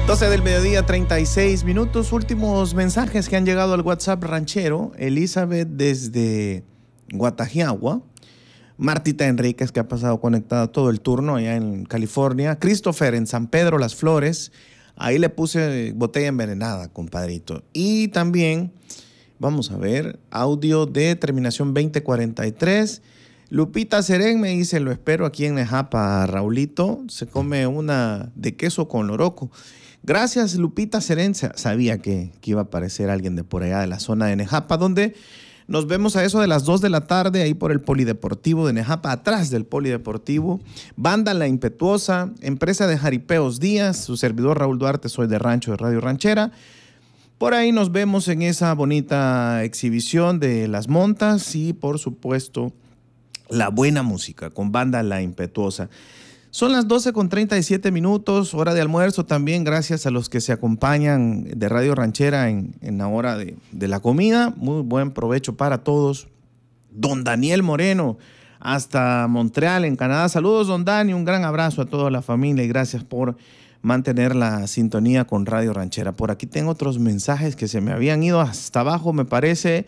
12 del mediodía, 36 minutos. Últimos mensajes que han llegado al WhatsApp ranchero. Elizabeth desde Guatajiagua. Martita Enríquez, que ha pasado conectada todo el turno allá en California. Christopher en San Pedro Las Flores. Ahí le puse botella envenenada, compadrito. Y también, vamos a ver, audio de terminación 2043. Lupita Serén me dice, lo espero aquí en Nejapa, Raulito. Se come una de queso con loroco. Gracias, Lupita Serén. Sabía que iba a aparecer alguien de por allá de la zona de Nejapa, donde nos vemos a eso de las 2 de la tarde, ahí por el Polideportivo de Nejapa, atrás del Polideportivo. Banda La Impetuosa, empresa de Jaripeos Díaz, su servidor Raúl Duarte, soy de Rancho de Radio Ranchera. Por ahí nos vemos en esa bonita exhibición de las montas y, por supuesto, la buena música con Banda La Impetuosa. Son las 12:37 minutos, hora de almuerzo también, gracias a los que se acompañan de Radio Ranchera en la hora de la comida. Muy buen provecho para todos. Don Daniel Moreno, hasta Montreal, en Canadá. Saludos, don Dani, un gran abrazo a toda la familia y gracias por mantener la sintonía con Radio Ranchera. Por aquí tengo otros mensajes que se me habían ido hasta abajo, me parece.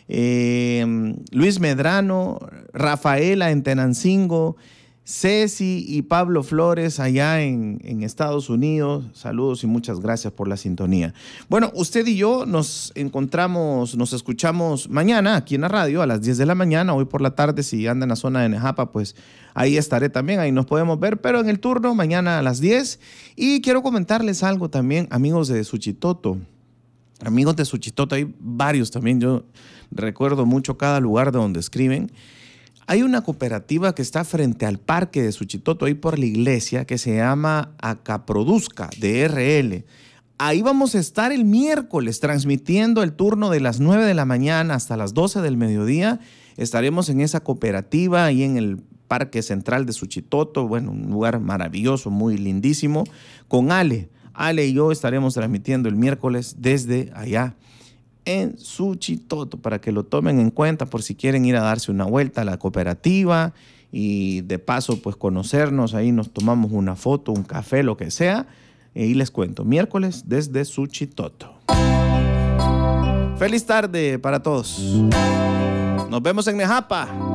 Luis Medrano, Rafaela en Tenancingo, Ceci y Pablo Flores allá en Estados Unidos. Saludos y muchas gracias por la sintonía. Bueno, usted y yo nos encontramos, nos escuchamos mañana aquí en la radio a las 10 de la mañana. Hoy por la tarde, si anda en la zona de Nejapa, pues ahí estaré también, ahí nos podemos ver, pero en el turno mañana a las 10. Y quiero comentarles algo también, amigos de Suchitoto. Amigos de Suchitoto, hay varios también, yo recuerdo mucho cada lugar de donde escriben. Hay una cooperativa que está frente al parque de Suchitoto, ahí por la iglesia, que se llama Acaproduzca, de RL. Ahí vamos a estar el miércoles transmitiendo el turno de las 9 de la mañana hasta las 12 del mediodía. Estaremos en esa cooperativa, ahí en el Parque Central de Suchitoto. Bueno, un lugar maravilloso, muy lindísimo. Con Ale y yo estaremos transmitiendo el miércoles desde allá en Suchitoto, para que lo tomen en cuenta por si quieren ir a darse una vuelta a la cooperativa y de paso pues conocernos. Ahí nos tomamos una foto, un café, lo que sea, y les cuento, miércoles desde Suchitoto. Feliz tarde para todos. Nos vemos en Nejapa.